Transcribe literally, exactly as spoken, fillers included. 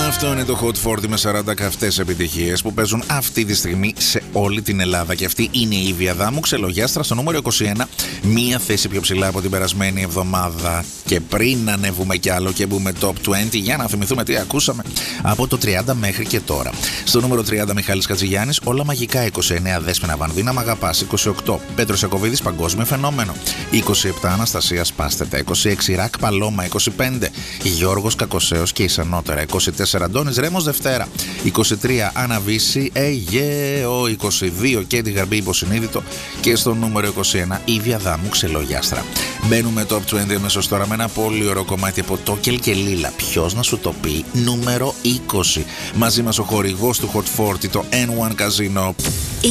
Αυτό είναι το Hot σαράντα με σαράντα καυτές επιτυχίες που παίζουν αυτή τη στιγμή σε όλη την Ελλάδα. Και αυτή είναι η Ήβη Αδάμου, Ξελογιάστρα, στο νούμερο είκοσι ένα. Μία θέση πιο ψηλά από την περασμένη εβδομάδα. Και πριν ανέβουμε κι άλλο και μπούμε top είκοσι, για να θυμηθούμε τι ακούσαμε από το τριάντα μέχρι και τώρα. Στο νούμερο τριάντα, Μιχάλης Χατζηγιάννης, Όλα μαγικά. είκοσι εννέα, Δέσποινα Βανδίνα, Μ' αγαπάς. είκοσι οκτώ, Πέτρος Ιακωβίδης, Παγκόσμιο φαινόμενο. είκοσι επτά, Αναστασία Σπάστετα. είκοσι έξι, Ρακ Παλώμα. είκοσι πέντε, Γιώργος Κακοσέος και Ισανότερα. είκοσι τέσσερα, Αντώνης Ρέμος, Δευτέρα. είκοσι τρία, Άννα Βύση, Αιγαίο. είκοσι δύο, Κέντι Γαρμπή, Υποσυνείδητο. Και στο νούμερο είκοσι ένα, Ήβη Αδάμου, Ξελογιάστρα. Μπαίνουμε top είκοσι αμέσως τώρα με ένα πολύ ωραίο κομμάτι από Τόκελ και Λίλα. Ποιος να σου το πει, νούμερο είκοσι. Μαζί μας ο χορηγός του Hot σαράντα, το N one Casino.